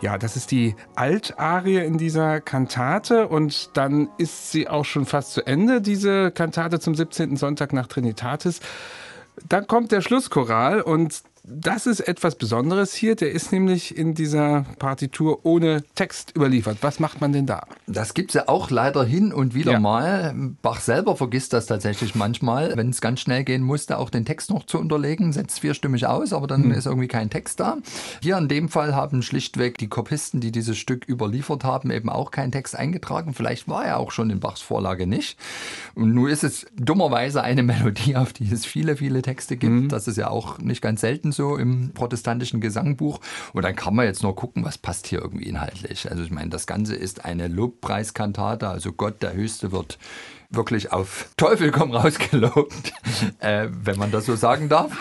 Ja, das ist die Altarie in dieser Kantate und dann ist sie auch schon fast zu Ende, diese Kantate zum 17. Sonntag nach Trinitatis. Dann kommt der Schlusschoral und das ist etwas Besonderes hier. Der ist nämlich in dieser Partitur ohne Text überliefert. Was macht man denn da? Das gibt es ja auch leider hin und wieder mal. Bach selber vergisst das tatsächlich manchmal, wenn es ganz schnell gehen musste, auch den Text noch zu unterlegen. Setzt vierstimmig aus, aber dann ist irgendwie kein Text da. Hier in dem Fall haben schlichtweg die Kopisten, die dieses Stück überliefert haben, eben auch keinen Text eingetragen. Vielleicht war er auch schon in Bachs Vorlage nicht. Und nun ist es dummerweise eine Melodie, auf die es viele, viele Texte gibt. Das ist ja auch nicht ganz selten so im protestantischen Gesangbuch. Und dann kann man jetzt nur gucken, was passt hier irgendwie inhaltlich. Also ich meine, das Ganze ist eine Lobpreiskantate, also Gott, der Höchste, wird wirklich auf Teufel komm raus gelobt, wenn man das so sagen darf.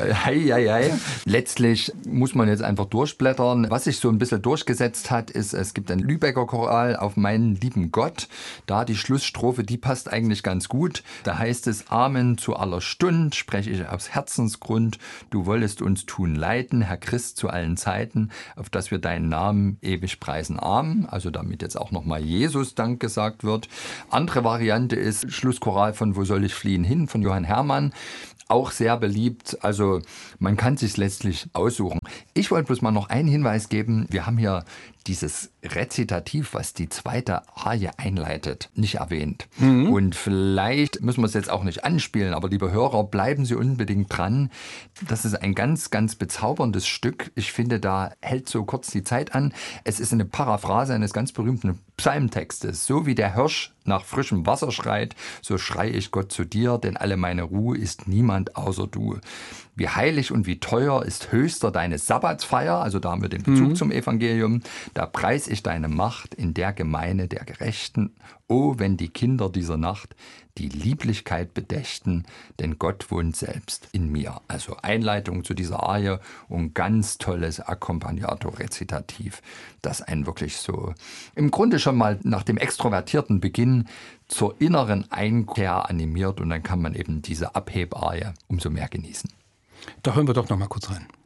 Hei. Letztlich muss man jetzt einfach durchblättern. Was sich so ein bisschen durchgesetzt hat, ist, es gibt ein Lübecker Choral auf meinen lieben Gott. Da die Schlussstrophe, die passt eigentlich ganz gut. Da heißt es: Amen zu aller Stund, spreche ich aus Herzensgrund. Du wolltest uns tun leiden, Herr Christ, zu allen Zeiten, auf dass wir deinen Namen ewig preisen. Amen. Also damit jetzt auch nochmal Jesus Dank gesagt wird. Andere Variante ist Schlusschoral von Wo soll ich fliehen hin von Johann Hermann. Auch sehr beliebt, also man kann es sich letztlich aussuchen. Ich wollte bloß mal noch einen Hinweis geben. Wir haben hier dieses Rezitativ, was die zweite Arie einleitet, nicht erwähnt. Und vielleicht müssen wir es jetzt auch nicht anspielen, aber liebe Hörer, bleiben Sie unbedingt dran. Das ist ein ganz, ganz bezauberndes Stück. Ich finde, da hält so kurz die Zeit an. Es ist eine Paraphrase eines ganz berühmten Psalmtextes. So wie der Hirsch nach frischem Wasser schreit, so schrei ich Gott zu dir, denn alle meine Ruhe ist niemand außer du. Wie heilig und wie teuer ist höchster deine Sabbatsfeier, also da haben wir den Bezug zum Evangelium, da preis ich deine Macht in der Gemeine der Gerechten. Oh, wenn die Kinder dieser Nacht die Lieblichkeit bedächten, denn Gott wohnt selbst in mir. Also Einleitung zu dieser Arie und ganz tolles Accompagnato-Rezitativ, das einen wirklich so im Grunde schon mal nach dem extrovertierten Beginn zur inneren Einkehr animiert und dann kann man eben diese Abhebarie umso mehr genießen. Da hören wir doch noch mal kurz rein.